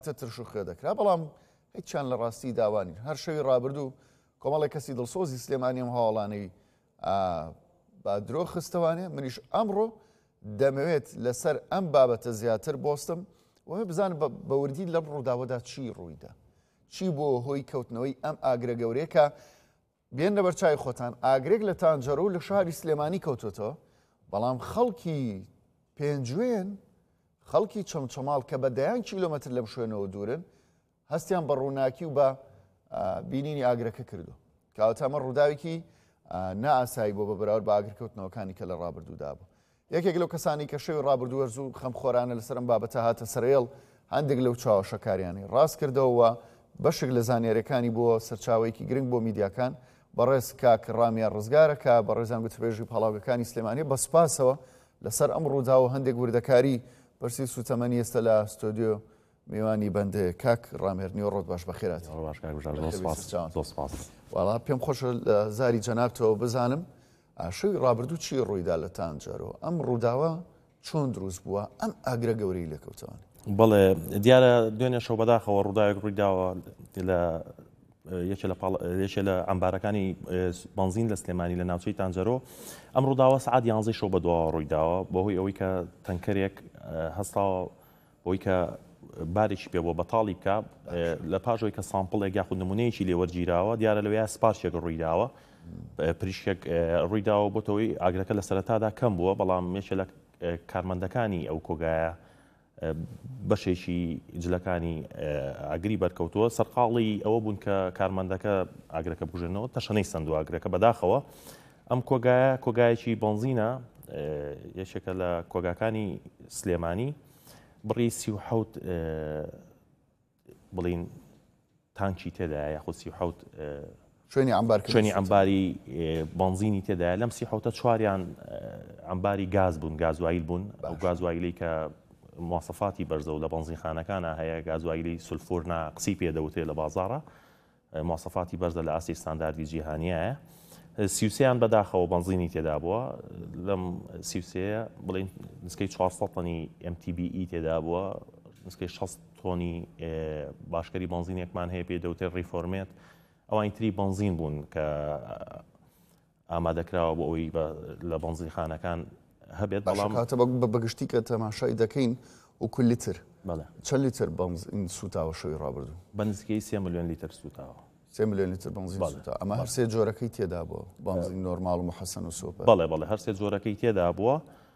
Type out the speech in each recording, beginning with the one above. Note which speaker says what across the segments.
Speaker 1: ترشوخێ دەکرا بەڵام هیچیان لە ڕاستی داوانین هەر شەوی ڕابردوو کۆمەڵی کەسی دڵسۆزی سلێمانیم هەواڵانەی با درۆ خستەوانێ منیش ئەمڕۆ دەمەوێت لەسەر ئەم بابەتە زیاتر بۆستم وەمە بزانم بە وردی لەم ڕووداوەدا چی ڕوویدا چی بۆ هۆی کەوتنەوەی ئەم ئاگرە گەورەیە کە بێن لە بەرچای خۆتان ئاگرێک لە تانجەرە و لە شاری سلێمانی کەوتوتەوە بەڵام خەڵکی پێنجوێن خەڵکی چەمچەماڵ کە بە دەیان کیلۆمەتر لەم شوێنەوە دوورن هەستیان بە ڕووناکی و بە بینینی ئاگرەکە کردو کەواتە ئەمە ڕووداوێکی نائاسایی بۆ بە بەراورد بە ئاگرکەوتنەوەکانی کە لە ڕابردوودا بوو یەکێک لەو کەسانی کە شەوی ڕابردوو وەرزوو خەمخۆرانە لەسەرم بابەتە هاتە سەرێڵ هەندێک لەو چاوەشەکاریانی ڕاست کردەوە بەشێک لە زانیاریەکانی بۆ سەرچاوەیەکی گرنگ بۆ میدیاکان بەڕێز کاک ڕامیان ڕزگارەکە بە ڕێزان گوتڕێژی پاڵاوەکانی سلێمانی بە سپاسەوە لەسەر ئەم ڕووداوە هەندێک وردەکاری پرسی سوتەمەنی ئێستا لە ستۆدیۆ میوانی بەندێ کاک ڕامێرنی و ڕۆت باش بەخێرات وڵا پێم خۆشە زاری جەنابتەوە بزانم شەوی ڕابردوو چی ڕوویدا لە تانجەرەوە ئەم ڕووداوە چۆن دروست بووە ئەم ئاگرە گەورەی لەکەوتوانێت
Speaker 2: بەڵێ دیارە دوێنێ شەو بەداخەوە ڕووداوێک ڕوویداوە لە یەکێ لە ئەمبارەکانی بنزین لە سلێمانی لە ناوچەی تانجەرۆ ئەم ڕووداوە سعات 11 شەو بەدواوە ڕوویداوە بەهۆی ئەوەی کە تەنکەرێک هەستاوە بۆی کە بارێکی پێ بۆ بەتاڵی بکە لە پاشەوەی کە سامپڵێک یاخود نمونەیەکی لێوەرگیراوە دیارە لەوەیە سپارشێک ڕوویداوە پریشکێک ڕوویداوە بۆتەوەی ئاگرەکە لە سەرەتادا کەم بووە بەڵام یەکێ لە کارمەندەکانی ئەو کۆگایە بەشێکی جلەکانی ئاگری بەرکەوتووە سەرقاڵی ئەوە بوون کە کارمەندەکە ئاگرەکە بژێنەوە تەشەنەی سندوو ئاگرەکە بەداخەوە ئەم کۆگایەکی بنزینە یەکێکە لە کۆگاکانی سلێمانی بڕی 37 بڵین تانکی تێدایە یاخود 37 شوێنی ئەمباری بنزینی تێدایە لەم 37 چواریان ئەمباری گاز بوون گازوایل بوون ئەو گازوایلی کە مواصفاتی بەرزە و لە بنزینخانەکانە هەیە گازوایلی سولفۆرنا قسەی پێدەوتێ لە بازاڕە مواصفاتی بەرزە لە ئاسی ستانداردی جیهانیایە 33یان بەداخەوە بنزینی تێدا بووە لەم 33 بڵین نسکەی 400 تۆنی MTBE تێدا بووە نسکەی 60 تۆنی باشکەری بنزینێکمان هەیە پێدەوتێ ڕیفۆرمێت ئەوانی تری بنزین بوون کە ئامادەکراوە بۆ ئەوی لە بنزینخانەکان هەبێت بەڵام
Speaker 1: بەگشتی کە تەماشای دەکەین وکل لیتر چەند لیتر بنزین سوتاوە شەوی ڕابردوو
Speaker 2: بە نزیکەی 3 ملیۆن لیتر سوتاوە
Speaker 1: 3 ملیۆن لیتر بنزین سوتاوە ئەمە هەر سێ جۆرەکەی تێدا بووە بنزین نۆرماڵ و محەسەن و سوپە
Speaker 2: بەڵێ هەر سێ جۆرەکەی تێدا بووە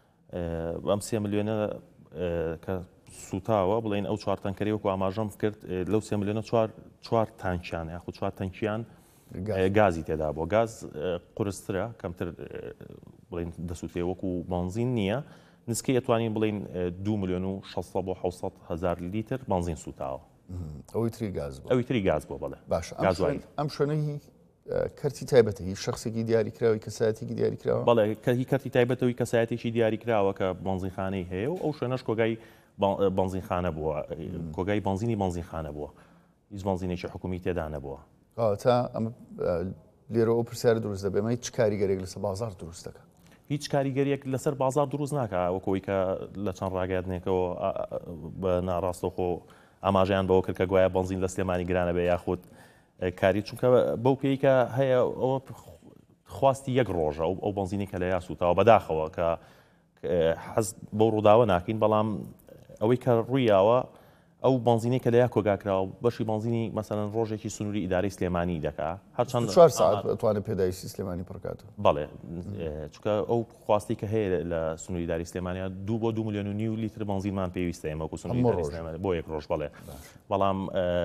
Speaker 2: ئەم 3 ملیۆنە کە سوتاوە بڵێن ئەو 4 تەنکەری وەکو ئاماژەم کرد لەو 3 ملیۆنە 4 تانکیان یاخود 4 تەنکیان گازی تێدا بۆ گاز قورسترە کەمتر بڵین دەسووتێ وەکو بنزین نییە نسکەی ئەتوانین بڵین 2 ملیۆن و 600 بۆ 600 هزار لیتر بنزین سوتاوە
Speaker 1: ئەوی تری گاز بوو
Speaker 2: ئەوی تری گاز بۆ بڵێ
Speaker 1: باش ئەم شوێنەی کەرتی تایبەتە هیچ شخصێکی دیاریکراوی کەسایەتێکی دیاریکراوە
Speaker 2: بەڵێ کە هی کەرتی تایبەتەوەی کەسایەتێکی دیاریکراوە کە بنزینخانەی هەیە و ئەو شوێنەش کۆگای بنزینخانە بووە کۆگای بنزینی بنزینخانە بووە هیچ بنزینێکی حکومی تێدا نەبووە
Speaker 1: تا ئەمە لێرە ئەو پرسیارە دروست دەبێمە هیچ کاریگەرێک لەسەر بازار دروست دەکات
Speaker 2: هیچ کاریگەریەک لەسەر بازار دروست ناکە وەکەوەی کە لە چەند ڕاگەیاندنێکەوە بە ناڕاستەوخۆ ئاماژیان بەوە کرد کە گوایە بنزین لە سلێمانی گرانە بێ یاخود کاری چونکە بەو پێی کە هەیە ئەوە خواستی یەک ڕۆژە ئەو بنزینی کە لە یاسووتاوە بەداخەوە کە حەز بەو ڕووداوە ناکەین بەڵام ئەوەی کە ڕوویاوە ئەو بنزینی کە لە یا کۆگاکراوە بەشی بنزینی مەسەلەن ڕۆژێکی سنووری ئیدارەی سلێمانی دەکا
Speaker 1: هەرچەند 4 ساعت ئەتوانێت پێداویستی سلێمانی پڕکاتەوە
Speaker 2: بەڵێ چونکە ئەو خواستی کە هەیە لە سنووری ئیداری سلێمانیا 2 بۆ 2 ملیۆن و نیو لیتر بنزینمان پێویستە ئێمە وەکو سنووری ئیداری سلێمانی بۆ یەک ڕۆژ بەڵێ بەڵام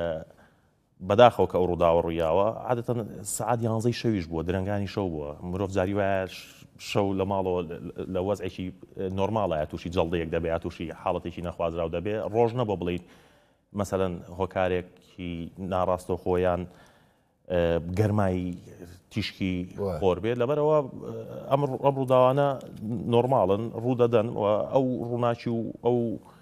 Speaker 2: بەداخەوە کە ئەو ڕووداوە ڕوویاوە عادەتەن سعات 11 شەویش بووە درەنگانی شەو بووە مرۆڤ جاری وایە شەو لە ماڵەوە لە وەزعێکی نۆرماڵە تووشی جەڵدەیەک دەبێت تووشی حاڵەتێکی نەخوازراو دەبێت ڕۆژ نەبە بڵین مەسەلەن هۆکارێکی ناڕاستە خۆیان گەرمایی تیشکی خۆر بێت لەبەرەوە ئەم ڕووداوانە نۆرماڵن ڕوودەدەن و ئەو ڕووناچی و ئەو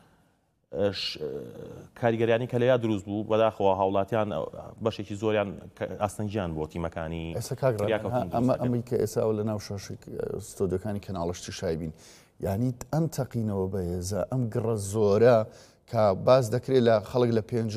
Speaker 2: کاریگەریانی کە لەیا دروست بوو بەداخەوە هاوڵاتیان بەشێکی زۆریان ئاستەنجیان بۆ تیمەکانی
Speaker 1: ئەمەی کە ئێسا لە ناو شاشی ستۆدیۆکانی کەناڵشتی شایبین یعنی ئەم تەقینەوە بەهێزە ئەم گڕە زۆرە کە باز دەکرێت لە خەڵک لە 5